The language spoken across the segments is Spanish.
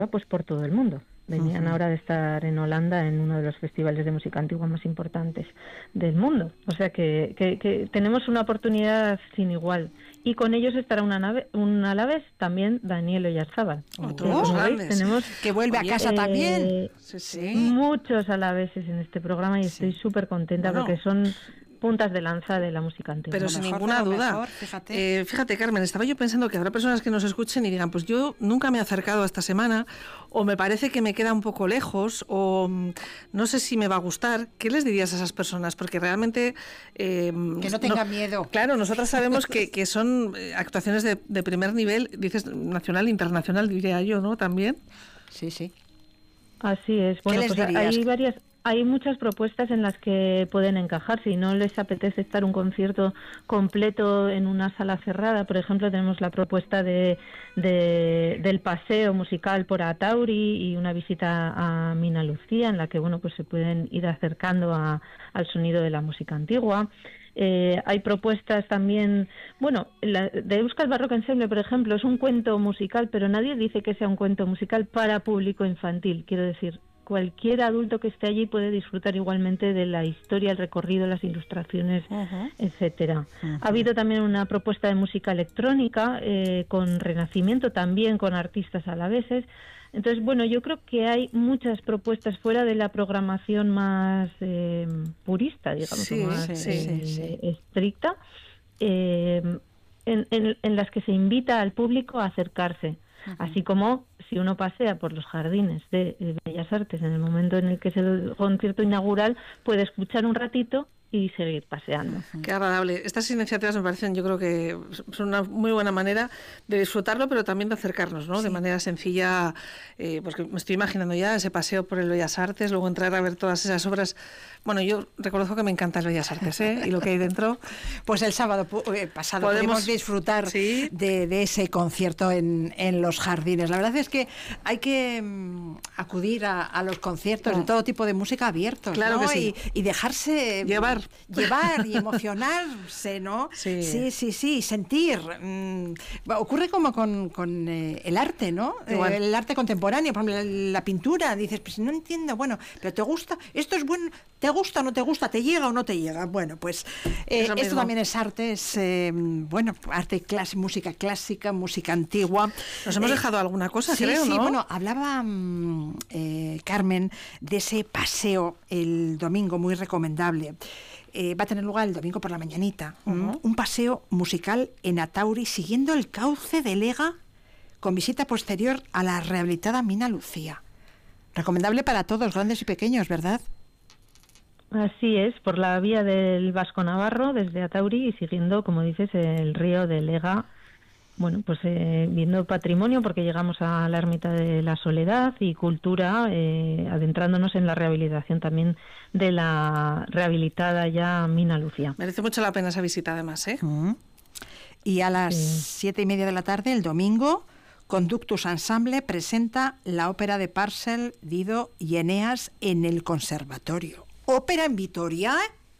pues por todo el mundo. Venían ahora de estar en Holanda en uno de los festivales de música antigua más importantes del mundo. O sea que tenemos una oportunidad sin igual. Y con ellos estará un alavés, también Daniel Oyarzábal. Como veis, tenemos que vuelve a casa también. Muchos alaveses en este programa y estoy súper contenta porque son puntas de lanza de la música antigua. Pero sin ninguna duda. Fíjate, Carmen, estaba yo pensando que habrá personas que nos escuchen y digan, pues yo nunca me he acercado a esta semana, o me parece que me queda un poco lejos, o no sé si me va a gustar. ¿Qué les dirías a esas personas? Porque realmente... que no tengan miedo. Claro, nosotras sabemos que son actuaciones de primer nivel, dices nacional, internacional, diría yo, ¿no? También. Sí. Así es. Bueno, pues hay muchas propuestas en las que pueden encajar. Si no les apetece estar un concierto completo en una sala cerrada, por ejemplo, tenemos la propuesta del paseo musical por Atauri y una visita a Mina Lucía, en la que pues se pueden ir acercando al sonido de la música antigua. Hay propuestas también, de Euskal Barrock Ensemble, por ejemplo, es un cuento musical, pero nadie dice que sea un cuento musical para público infantil. Quiero decir, cualquier adulto que esté allí puede disfrutar igualmente de la historia, el recorrido, las ilustraciones, etcétera. Ha habido también una propuesta de música electrónica con Renacimiento, también con artistas alaveses. Entonces, yo creo que hay muchas propuestas fuera de la programación más purista, digamos, estricta, en las que se invita al público a acercarse. Así como si uno pasea por los jardines de Bellas Artes en el momento en el que es el concierto inaugural, puede escuchar un ratito y seguir paseando. Qué agradable. Estas iniciativas me parecen, yo creo que son una muy buena manera de disfrutarlo, pero también de acercarnos, ¿no? Sí. De manera sencilla, pues que me estoy imaginando ya ese paseo por el Bellas Artes, luego entrar a ver todas esas obras. Bueno, yo reconozco que me encanta el Bellas Artes, y lo que hay dentro. Pues el sábado pasado podemos disfrutar de ese concierto en los jardines. La verdad es que hay que acudir a los conciertos de todo tipo de música abiertos, claro, ¿no? Que sí. Y dejarse llevar y emocionarse, ¿no? Sí, sentir. Ocurre como con el arte, ¿no? El arte contemporáneo, por ejemplo, la pintura. Dices, pues no entiendo, pero ¿te gusta? Esto es bueno, ¿te gusta o no te gusta? ¿Te llega o no te llega? Bueno, pues esto también es arte, es arte música clásica, música antigua. Nos hemos dejado alguna cosa, creo, ¿no? Sí, bueno, hablaba Carmen de ese paseo el domingo, muy recomendable. Va a tener lugar el domingo por la mañanita. Un paseo musical en Atauri, siguiendo el cauce del Ega, con visita posterior a la rehabilitada Mina Lucía. Recomendable para todos, grandes y pequeños, ¿verdad? Así es, por la vía del Vasco Navarro, desde Atauri, y siguiendo, como dices, el río del Ega. Viendo patrimonio, porque llegamos a la Ermita de la Soledad, y cultura, adentrándonos en la rehabilitación también de la rehabilitada ya Mina Lucía. Merece mucho la pena esa visita, además, Y a las 7:30 de la tarde, el domingo, Conductus Ensemble presenta la ópera de Parcel, Dido y Eneas en el Conservatorio. ¿Ópera en Vitoria?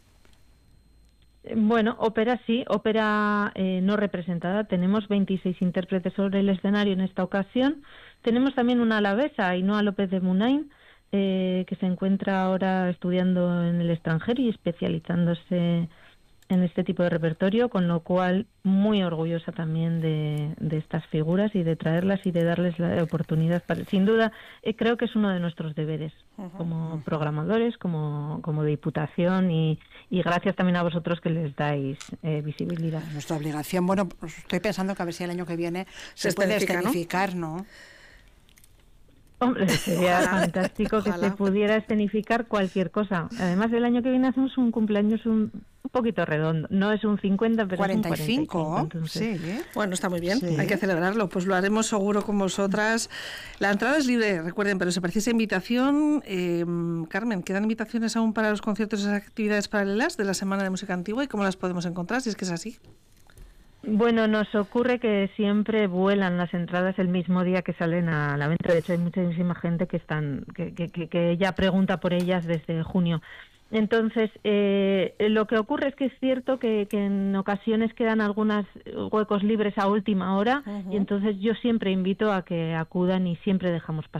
Ópera sí, ópera no representada. Tenemos 26 intérpretes sobre el escenario en esta ocasión. Tenemos también una alavesa, Ainhoa López de Munain, que se encuentra ahora estudiando en el extranjero y especializándose en este tipo de repertorio, con lo cual muy orgullosa también de estas figuras y de traerlas y de darles la oportunidad. Sin duda, creo que es uno de nuestros deberes como programadores, como Diputación, y gracias también a vosotros que les dais visibilidad. Nuestra obligación. Bueno, pues estoy pensando que a ver si el año que viene se puede escenificar, ¿no? Hombre, sería fantástico que se pudiera escenificar cualquier cosa. Además, el año que viene hacemos un cumpleaños un poquito redondo. No es un 50, pero 45, es un 45. Sí. Bueno, está muy bien. Hay que celebrarlo. Pues lo haremos seguro con vosotras. La entrada es libre, recuerden, pero se precisa invitación. Carmen, ¿quedan invitaciones aún para los conciertos y esas actividades paralelas de la Semana de Música Antigua? ¿Y cómo las podemos encontrar, si es que es así? Bueno, nos ocurre que siempre vuelan las entradas el mismo día que salen a la venta. De hecho, hay muchísima gente que ya pregunta por ellas desde junio. Entonces, lo que ocurre es que es cierto que en ocasiones quedan algunos huecos libres a última hora, y entonces yo siempre invito a que acudan y siempre dejamos pasar